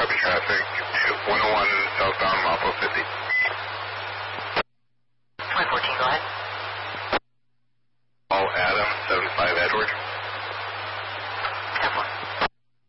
copy traffic to 101 southbound Mapo 50. 2014, go ahead. All Adam, 75 Edward. 10-4.